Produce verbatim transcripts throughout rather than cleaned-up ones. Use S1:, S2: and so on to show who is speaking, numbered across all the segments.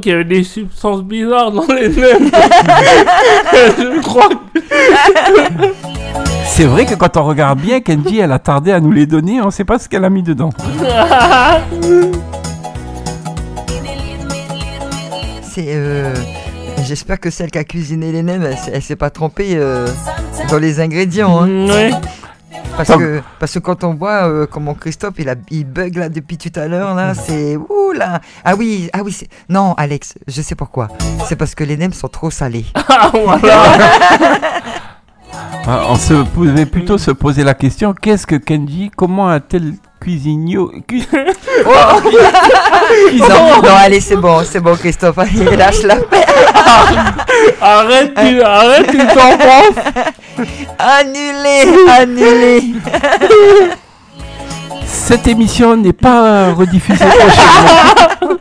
S1: qu'il y avait des substances bizarres dans les nems. Je crois que...
S2: C'est vrai que quand on regarde bien, Kenji, elle a tardé à nous les donner, on sait pas ce qu'elle a mis dedans.
S3: C'est euh... J'espère que celle qui a cuisiné les nems, elle, elle s'est pas trompée euh, dans les ingrédients. Hein.
S1: Ouais.
S3: Parce que, parce que quand on voit euh, comment Christophe il, a, il bug là depuis tout à l'heure, là, c'est... Ouh là. Ah oui, ah oui c'est... Non, Alex, je sais pourquoi. C'est parce que les nems sont trop salés.
S1: Ah, voilà.
S2: Ah, on se pouvait plutôt se poser la question, qu'est-ce que Kenji, comment a-t-elle cuisiné cu...
S3: Oh non, non, allez, c'est bon, c'est bon, Christophe, allez, lâche la paix.
S1: Arrête, tu, arrête, tu t'en penses.
S3: Annulé, annulé.
S2: Cette émission n'est pas rediffusée prochainement.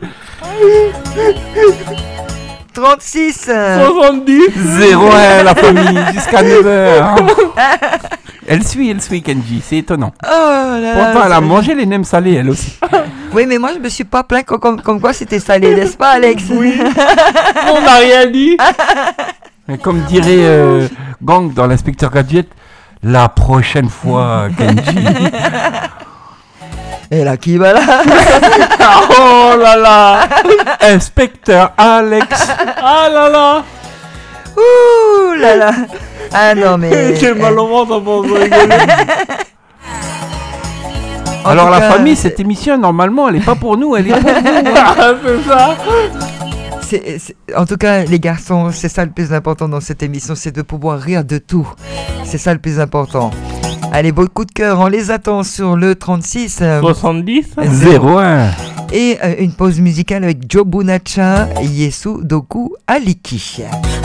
S3: trente-six
S1: soixante-dix
S2: zéro un la famille, jusqu'à neuf heures. Elle suit, elle suit Kenji, c'est étonnant.
S3: Oh là là,
S2: Pourtant, elle a
S3: c'est-
S2: mangé les nems salés, elle aussi.
S3: Oui, mais moi je me suis pas plaint comme, comme, comme quoi c'était salé, n'est-ce pas, Alex?
S1: Oui. On n'a rien dit.
S2: Mais comme dirait euh, Gang dans l'inspecteur Gadget, la prochaine fois, Kenji.
S3: Et là, qui va là?
S1: Oh là là.
S2: Inspecteur Alex.
S1: Ah là là.
S3: Ouh là là. Ah non, mais.
S1: J'ai mal au ventre pour rigoler.
S3: En
S2: Alors
S3: tout
S2: la
S3: cas,
S2: famille, cette émission, normalement, elle est pas pour nous, elle est pour vous.
S1: Ah, c'est ça.
S3: c'est- c'est- En tout cas, les garçons, c'est ça le plus important dans cette émission, c'est de pouvoir rire de tout. C'est ça le plus important. Allez, beaucoup de cœur, on les attend sur le trente-six. euh,
S1: soixante-dix.
S2: zéro un.
S3: Et euh, une pause musicale avec Joe Bonaccia et Yesu Doku Aliki.